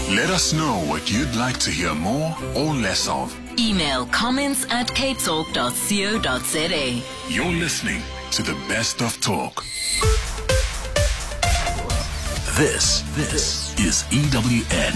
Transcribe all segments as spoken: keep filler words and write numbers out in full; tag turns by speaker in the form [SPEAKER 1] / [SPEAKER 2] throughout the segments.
[SPEAKER 1] Let us know what you'd like to hear more or less of.
[SPEAKER 2] Email comments at k talk dot co dot za.
[SPEAKER 1] You're listening to the best of talk. This, this is E W N.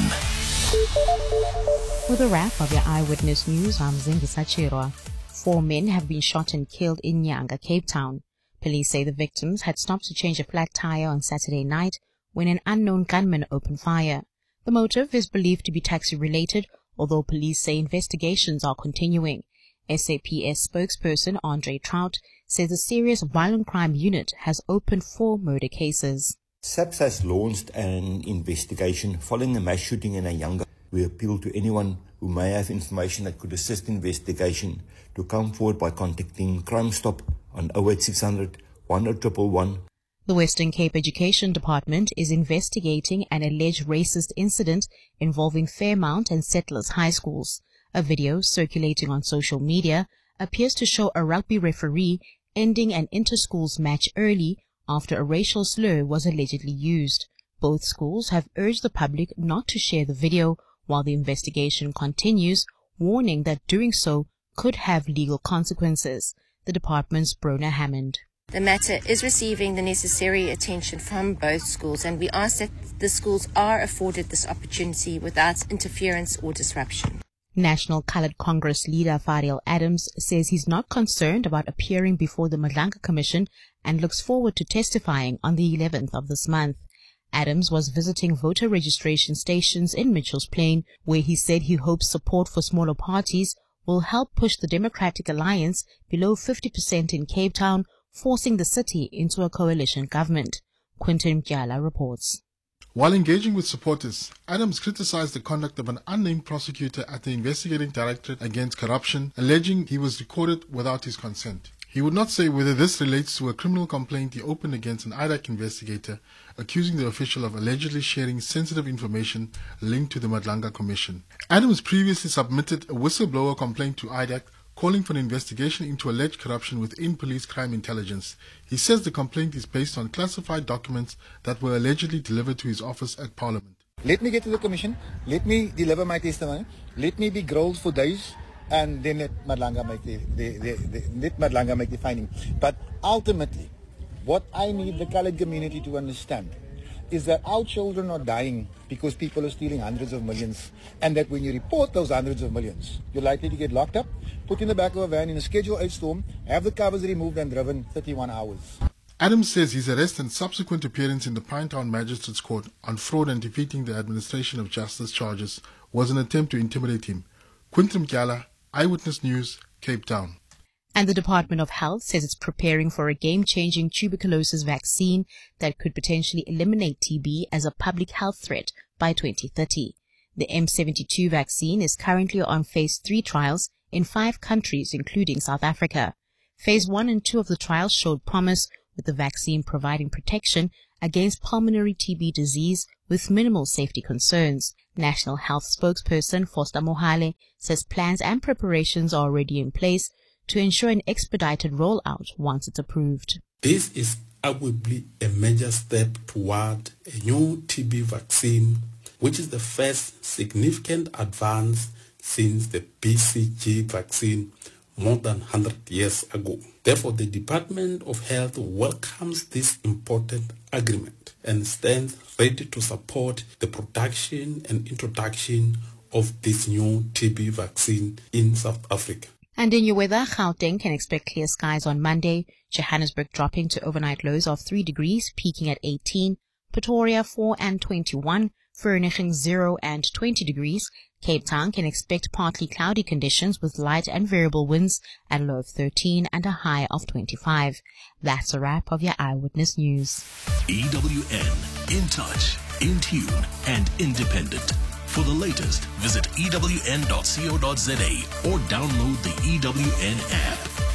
[SPEAKER 3] With a wrap of your Eyewitness News, I'm Zingisa Chirwa. Four men have been shot and killed in Nyanga, Cape Town. Police say the victims had stopped to change a flat tire on Saturday night when an unknown gunman opened fire. The motive is believed to be taxi-related, although police say investigations are continuing. S A P S spokesperson Andre Trout says the Serious Violent Crime Unit has opened four murder cases.
[SPEAKER 4] SAPS has launched an investigation following a mass shooting in Anyanga. We appeal to anyone who may have information that could assist investigation to come forward by contacting Crime Stop on oh eight six hundred, one oh one one one.
[SPEAKER 3] The Western Cape Education Department is investigating an alleged racist incident involving Fairmount and Settlers High Schools. A video circulating on social media appears to show a rugby referee ending an inter-schools match early after a racial slur was allegedly used. Both schools have urged the public not to share the video while the investigation continues, warning that doing so could have legal consequences. The department's Brona Hammond.
[SPEAKER 5] The matter is receiving the necessary attention from both schools, and we ask that the schools are afforded this opportunity without interference or disruption.
[SPEAKER 3] National Coloured Congress leader Fariel Adams says he's not concerned about appearing before the Madlanka Commission and looks forward to testifying on the eleventh of this month. Adams was visiting voter registration stations in Mitchell's Plain, where he said he hopes support for smaller parties will help push the Democratic Alliance below fifty percent in Cape Town, forcing the city into a coalition government. Quinton Mkyala reports.
[SPEAKER 6] While engaging with supporters, Adams criticized the conduct of an unnamed prosecutor at the Investigating Directorate Against Corruption, alleging he was recorded without his consent. He would not say whether this relates to a criminal complaint he opened against an I D A C investigator, accusing the official of allegedly sharing sensitive information linked to the Madlanka Commission. Adams previously submitted a whistleblower complaint to I D A C, calling for an investigation into alleged corruption within police crime intelligence. He says the complaint is based on classified documents that were allegedly delivered to his office at Parliament.
[SPEAKER 7] Let me get to the commission, let me deliver my testimony, let me be grilled for days, and then let Madlanka make the, the, the, the, let Madlanka make the finding. But ultimately, what I need the coloured community to understand is that our children are dying because people are stealing hundreds of millions, and that when you report those hundreds of millions, you're likely to get locked up, put in the back of a van in a Schedule eight storm, have the covers removed and driven thirty-one hours.
[SPEAKER 6] Adams says his arrest and subsequent appearance in the Pinetown Magistrates Court on fraud and defeating the administration of justice charges was an attempt to intimidate him. Quinton Mkyala, Eyewitness News, Cape Town.
[SPEAKER 3] And the Department of Health says it's preparing for a game-changing tuberculosis vaccine that could potentially eliminate T B as a public health threat by twenty thirty. The M seventy-two vaccine is currently on phase three trials in five countries, including South Africa. Phase one and two of the trials showed promise, with the vaccine providing protection against pulmonary T B disease with minimal safety concerns. National Health spokesperson Foster Mohale says plans and preparations are already in place to ensure an expedited rollout once it's approved.
[SPEAKER 8] This is arguably a major step toward a new T B vaccine, which is the first significant advance since the B C G vaccine more than one hundred years ago. Therefore, the Department of Health welcomes this important agreement and stands ready to support the production and introduction of this new T B vaccine in South Africa.
[SPEAKER 3] And in your weather, Gauteng can expect clear skies on Monday, Johannesburg dropping to overnight lows of three degrees, peaking at eighteen, Pretoria four and twenty-one, Vereeniging zero and twenty degrees. Cape Town can expect partly cloudy conditions with light and variable winds at a low of thirteen and a high of twenty-five. That's a wrap of your Eyewitness News.
[SPEAKER 1] E W N, in touch, in tune, and independent. For the latest, visit E W N dot co dot za or download the E W N app.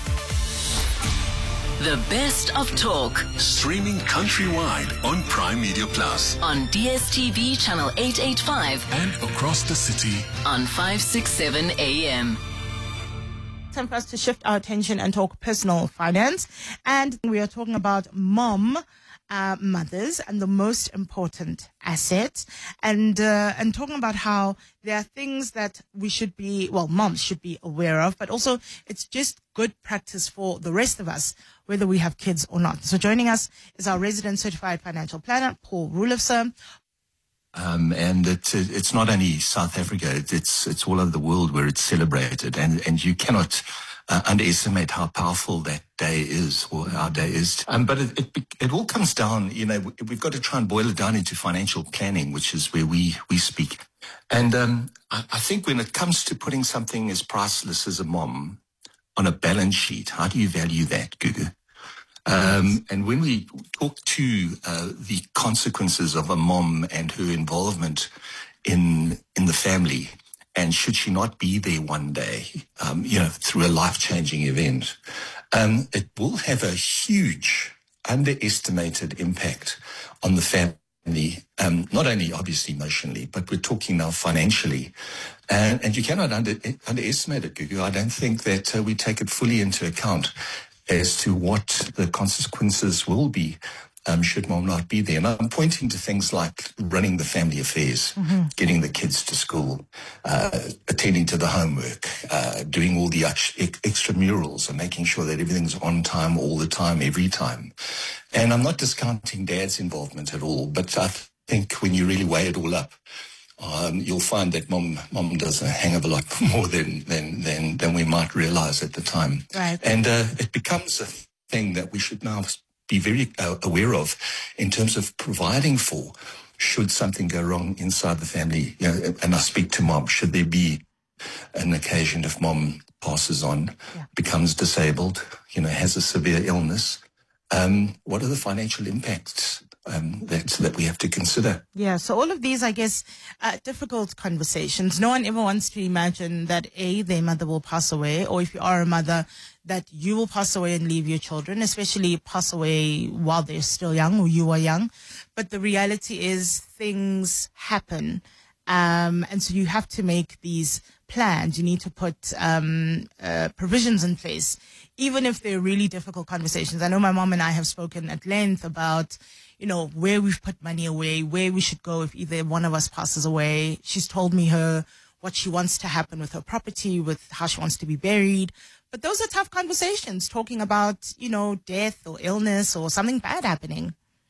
[SPEAKER 2] The best of talk.
[SPEAKER 1] Streaming countrywide on Prime Media Plus.
[SPEAKER 2] On D S T V channel eight eighty-five.
[SPEAKER 1] And across the city.
[SPEAKER 2] On five sixty-seven A M.
[SPEAKER 9] Time for us to shift our attention and talk personal finance. And we are talking about mom uh, mothers and the most important asset, and uh, and talking about how there are things that we should be, well, moms should be aware of, but also it's just good practice for the rest of us, whether we have kids or not. So joining us is our resident certified financial planner, Paul Roelofse.
[SPEAKER 10] Um, and it, it's not only South Africa, it, it's it's all over the world where it's celebrated. And, and you cannot uh, underestimate how powerful that day is, or our day is. Um, but it, it it all comes down, you know, we've got to try and boil it down into financial planning, which is where we, we speak. And um, I, I think when it comes to putting something as priceless as a mom on a balance sheet, how do you value that, Gugu? Um, and when we talk to uh, the consequences of a mom and her involvement in in the family, and should she not be there one day, um, you know, through a life-changing event, um, it will have a huge, underestimated impact on the family, um, not only obviously emotionally, but we're talking now financially. And, and you cannot under, underestimate it, Gugu. I don't think that uh, we take it fully into account as to what the consequences will be um, should mom not be there. And I'm pointing to things like running the family affairs, mm-hmm. getting the kids to school, uh, attending to the homework, uh, doing all the ex- extramurals and making sure that everything's on time all the time, every time. And I'm not discounting dad's involvement at all, but I think when you really weigh it all up, Um, you'll find that mom mom does a hang of a lot more than than than, than we might realize at the time.
[SPEAKER 9] Right.
[SPEAKER 10] And uh, it becomes a thing that we should now be very uh, aware of in terms of providing for should something go wrong inside the family. You know, and I speak to mom, should there be an occasion if mom passes on, yeah. becomes disabled, you know, has a severe illness, um, what are the financial impacts Um, that that we have to consider?
[SPEAKER 9] Yeah, so all of these, I guess, uh, difficult conversations. No one ever wants to imagine that, A, their mother will pass away, or if you are a mother, that you will pass away and leave your children, especially pass away while they're still young or you are young. But the reality is things happen. Um, and so you have to make these plans. You need to put um, uh, provisions in place, even if they're really difficult conversations. I know my mom and I have spoken at length about, you know, where we've put money away, where we should go if either one of us passes away. She's told me her what she wants to happen with her property, with how she wants to be buried. But those are tough conversations, talking about, you know, death or illness or something bad happening.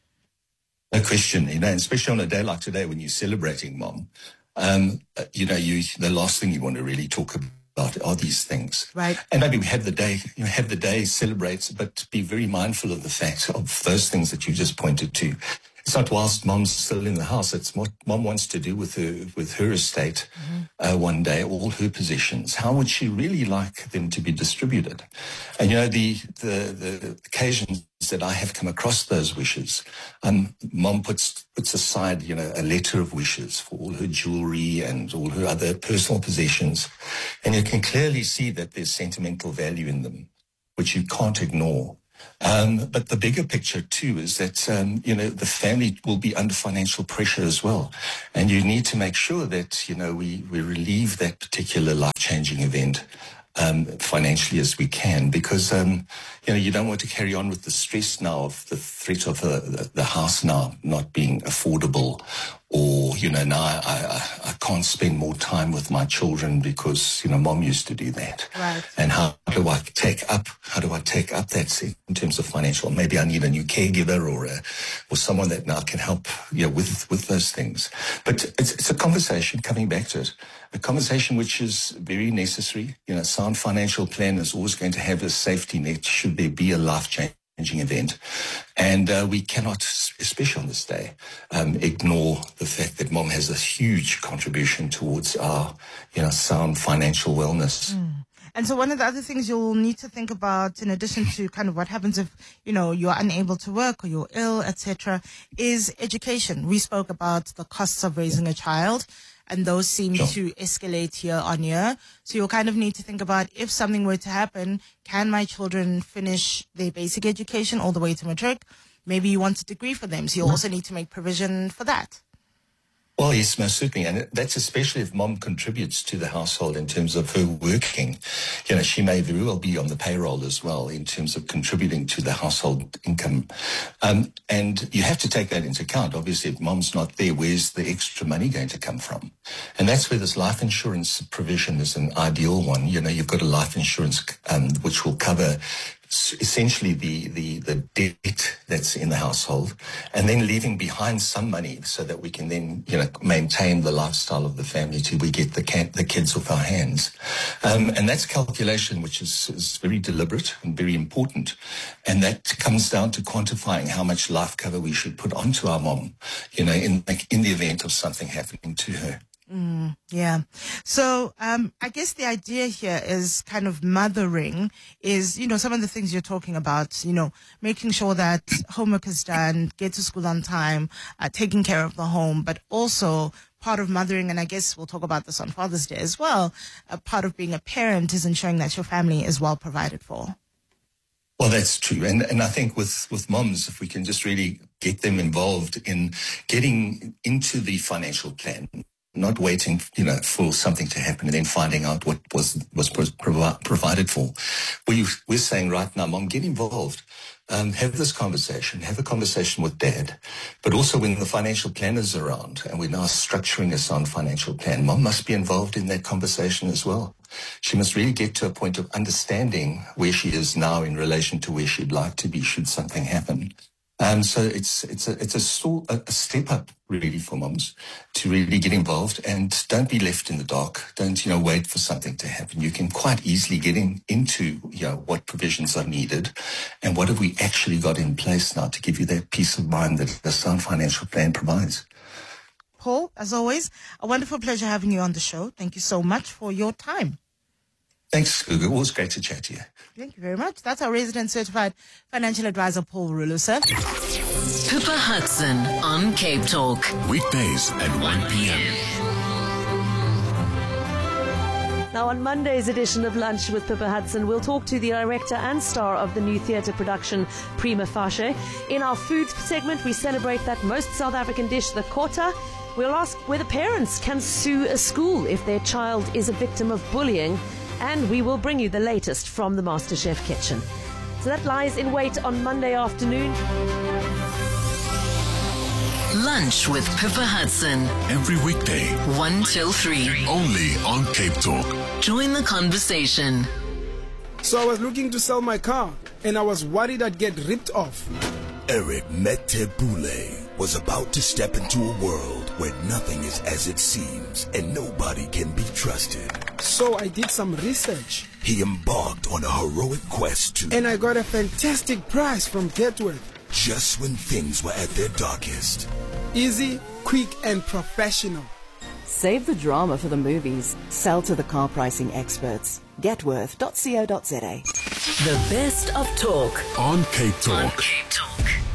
[SPEAKER 10] No question, you know, especially on a day like today when you're celebrating mom, um, you know, you the last thing you want to really talk about are these things.
[SPEAKER 9] Right.
[SPEAKER 10] And maybe we have the day, you know, have the day celebrate, but be very mindful of the fact of those things that you just pointed to. It's not whilst mom's still in the house, it's what mom wants to do with her with her estate mm-hmm. uh, one day, all her possessions. How would she really like them to be distributed? And, you know, the, the, the occasions that I have come across those wishes, um, mom puts, puts aside, you know, a letter of wishes for all her jewelry and all her other personal possessions. And you can clearly see that there's sentimental value in them, which you can't ignore. Um, but the bigger picture, too, is that, um, you know, the family will be under financial pressure as well. And you need to make sure that, you know, we, we relieve that particular life-changing event um, financially as we can, because, um, you know, you don't want to carry on with the stress now of the threat of the, the, the house now not being affordable, or, you know, now I, I, I can't spend more time with my children because, you know, mom used to do that.
[SPEAKER 9] Right.
[SPEAKER 10] And how do I take up, how do I take up that in terms of financial? Maybe I need a new caregiver or a, or someone that now can help, you know, with, with those things. But it's, it's a conversation, coming back to it, a conversation which is very necessary. You know, sound financial plan is always going to have a safety net should there be a life-changing event. And uh, we cannot, especially on this day, um, ignore the fact that mom has a huge contribution towards our, you know, sound financial wellness.
[SPEAKER 9] Mm. And so one of the other things you'll need to think about, in addition to kind of what happens if, you know, you're unable to work or you're ill, et cetera, is education. We spoke about the costs of raising a child, and those seem
[SPEAKER 10] Sure.
[SPEAKER 9] to escalate year on year. So you'll kind of need to think about, if something were to happen, can my children finish their basic education all the way to matric? Maybe you want a degree for them, so you also need to make provision for that.
[SPEAKER 10] Well, yes, most certainly. And that's especially if mom contributes to the household in terms of her working. You know, she may very well be on the payroll as well in terms of contributing to the household income. Um, and you have to take that into account. Obviously, if mom's not there, where's the extra money going to come from? And that's where this life insurance provision is an ideal one. You know, you've got a life insurance um, which will cover essentially the, the, the debt that's in the household, and then leaving behind some money so that we can then, you know, maintain the lifestyle of the family till we get the, can, the kids off our hands. Um, and that's a calculation which is, is very deliberate and very important. And that comes down to quantifying how much life cover we should put onto our mom, you know, in, in the event of something happening to her.
[SPEAKER 9] Mm, yeah. So, um, I guess the idea here is kind of mothering is, you know, some of the things you're talking about, you know, making sure that homework is done, get to school on time, uh, taking care of the home, but also part of mothering, and I guess we'll talk about this on Father's Day as well, a part of being a parent is ensuring that your family is well provided for.
[SPEAKER 10] Well, that's true. And and I think with, with moms, if we can just really get them involved in getting into the financial plan, not waiting, you know, for something to happen and then finding out what was was provi- provided for. We, we're saying right now, Mom, get involved. Um, have this conversation. Have a conversation with Dad. But also when the financial plan is around and we're now structuring a sound financial plan, Mom must be involved in that conversation as well. She must really get to a point of understanding where she is now in relation to where she'd like to be should something happen. Um, so it's it's a it's a, sort, a step up really for moms to really get involved and don't be left in the dark. Don't you know wait for something to happen. You can quite easily get in, into you know what provisions are needed, and what have we actually got in place now to give you that peace of mind that the sound financial plan provides.
[SPEAKER 9] Paul, as always, a wonderful pleasure having you on the show. Thank you so much for your time.
[SPEAKER 10] Thanks, Gugu. It was great to chat to you.
[SPEAKER 9] Thank you very much. That's our resident certified financial advisor, Paul Rulusa.
[SPEAKER 2] Pippa Hudson on Cape Talk.
[SPEAKER 1] Weekdays at one p.m.
[SPEAKER 11] Now, on Monday's edition of Lunch with Pippa Hudson, we'll talk to the director and star of the new theatre production, Prima Facie. In our food segment, we celebrate that most South African dish, the kota. We'll ask whether parents can sue a school if their child is a victim of bullying. And we will bring you the latest from the MasterChef kitchen. So that lies in wait on Monday afternoon.
[SPEAKER 2] Lunch with Pippa Hudson.
[SPEAKER 1] Every weekday,
[SPEAKER 2] one till three.
[SPEAKER 1] Only on Cape Talk.
[SPEAKER 2] Join the conversation.
[SPEAKER 12] So I was looking to sell my car, and I was worried I'd get ripped off.
[SPEAKER 13] Eric Metebule was about to step into a world where nothing is as it seems and nobody can be trusted.
[SPEAKER 12] So I did some research.
[SPEAKER 13] He embarked on a heroic quest to...
[SPEAKER 12] And I got a fantastic price from Getworth.
[SPEAKER 13] Just when things were at their darkest.
[SPEAKER 12] Easy, quick and professional.
[SPEAKER 14] Save the drama for the movies. Sell to the car pricing experts. Getworth dot co dot za.
[SPEAKER 2] The best of talk.
[SPEAKER 1] On Cape Talk.
[SPEAKER 2] On Cape Talk.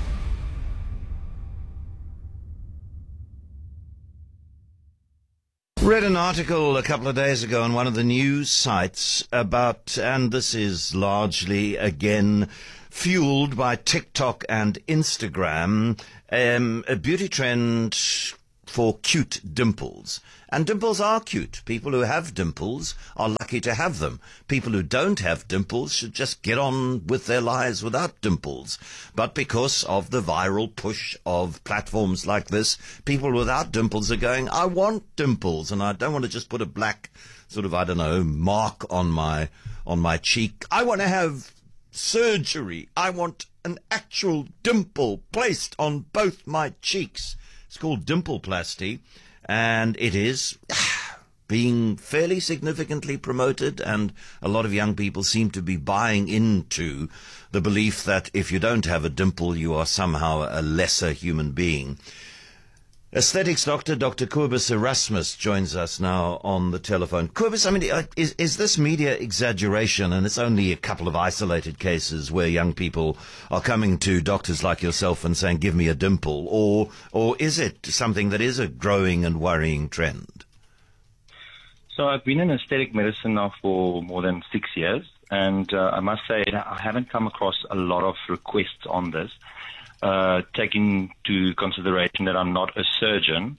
[SPEAKER 15] Read an article a couple of days ago on one of the news sites about, and this is largely, again, fueled by TikTok and Instagram, um, a beauty trend for cute dimples. And dimples are cute. People who have dimples are lucky to have them. People who don't have dimples should just get on with their lives without dimples. But because of the viral push of platforms like this, people without dimples are going, I want dimples, and I don't want to just put a black sort of, I don't know, mark on my on my cheek. I want to have surgery. I want an actual dimple placed on both my cheeks. It's called dimpleplasty, and it is being fairly significantly promoted, and a lot of young people seem to be buying into the belief that if you don't have a dimple, you are somehow a lesser human being. Aesthetics doctor, Doctor Kobus Erasmus, joins us now on the telephone. Kobus, I mean, is, is this media exaggeration, and it's only a couple of isolated cases where young people are coming to doctors like yourself and saying, give me a dimple, or, or is it something that is a growing and worrying trend?
[SPEAKER 16] So I've been in aesthetic medicine now for more than six years, and uh, I must say I haven't come across a lot of requests on this. Uh, taking to consideration that I'm not a surgeon.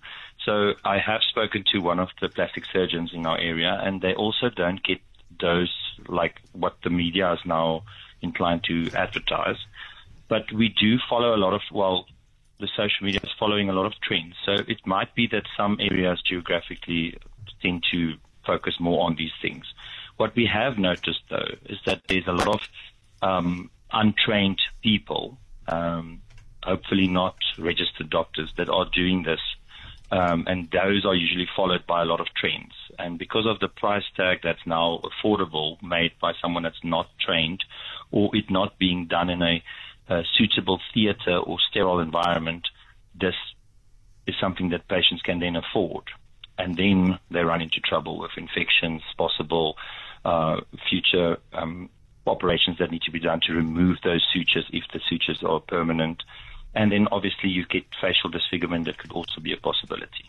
[SPEAKER 16] So I have spoken to one of the plastic surgeons in our area, and they also don't get those like what the media is now inclined to advertise. But we do follow a lot of, well, the social media is following a lot of trends. So it might be that some areas geographically tend to focus more on these things. What we have noticed, though, is that there's a lot of um, untrained people, um, hopefully not registered doctors, that are doing this. Um, and those are usually followed by a lot of trends. And because of the price tag that's now affordable, made by someone that's not trained, or it not being done in a, a suitable theatre or sterile environment, this is something that patients can then afford. And then they run into trouble with infections, possible uh, future um, operations that need to be done to remove those sutures if the sutures are permanent. And then obviously you get facial disfigurement that could also be a possibility.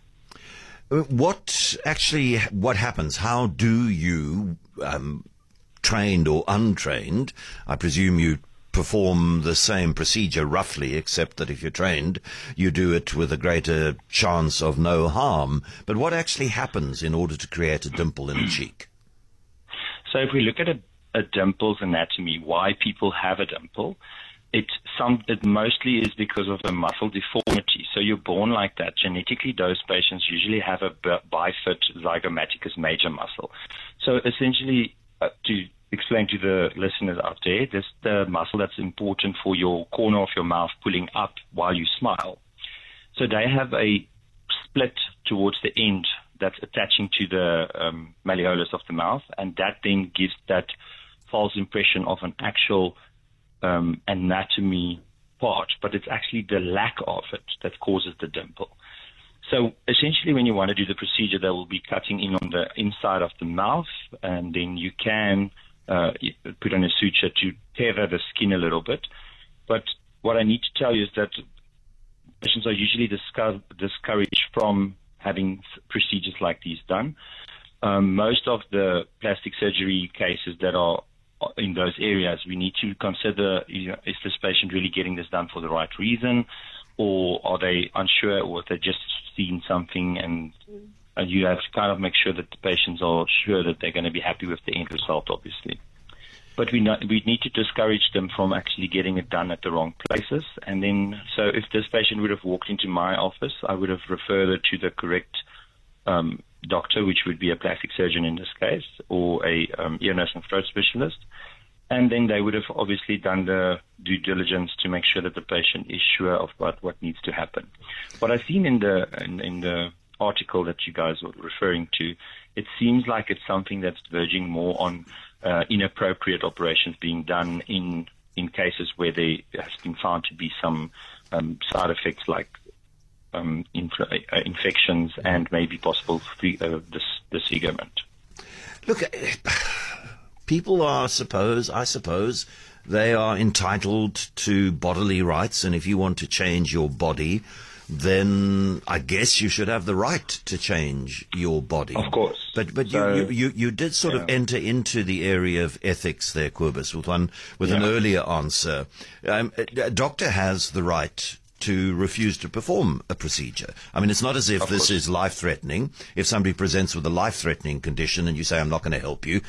[SPEAKER 15] What actually, what happens? How do you, um, trained or untrained, I presume you perform the same procedure roughly, except that if you're trained, you do it with a greater chance of no harm. But what actually happens in order to create a dimple in the cheek?
[SPEAKER 16] So if we look at a, a dimple's anatomy, why people have a dimple, It, some, it mostly is because of a muscle deformity. So you're born like that. Genetically, those patients usually have a bifid zygomaticus major muscle. So essentially, uh, to explain to the listeners out there, this is the muscle that's important for your corner of your mouth pulling up while you smile. So they have a split towards the end that's attaching to the um, malleolus of the mouth, and that then gives that false impression of an actual Um, anatomy part, but it's actually the lack of it that causes the dimple. So essentially, when you want to do the procedure, they will be cutting in on the inside of the mouth, and then you can uh, put on a suture to tether the skin a little bit. But what I need to tell you is that patients are usually discour- discouraged from having procedures like these done. Um, most of the plastic surgery cases that are in those areas, we need to consider, you know, is this patient really getting this done for the right reason, or are they unsure, or have they just seen something, and, and you have to kind of make sure that the patients are sure that they're going to be happy with the end result, obviously. But we not, we need to discourage them from actually getting it done at the wrong places. And then, so if this patient would have walked into my office, I would have referred her to the correct um, doctor, which would be a plastic surgeon in this case, or a um, ear, nose, and throat specialist. And then they would have obviously done the due diligence to make sure that the patient is sure of what, what needs to happen. What I've seen in the in, in the article that you guys were referring to, it seems like it's something that's verging more on uh, inappropriate operations being done in in cases where there has been found to be some um, side effects like um, inf- uh, infections and maybe possible free, uh, dis- disfigurement.
[SPEAKER 15] Look, people are, suppose, I suppose, they are entitled to bodily rights, and if you want to change your body, then I guess you should have the right to change your body.
[SPEAKER 16] Of course.
[SPEAKER 15] But but
[SPEAKER 16] so,
[SPEAKER 15] you, you, you did sort yeah. of enter into the area of ethics there, Cobus, with one with yeah. an earlier answer. Um, a doctor has the right to refuse to perform a procedure. I mean, it's not as if
[SPEAKER 16] of
[SPEAKER 15] this
[SPEAKER 16] course.
[SPEAKER 15] is life-threatening. If somebody presents with a life-threatening condition and you say, I'm not going to help you,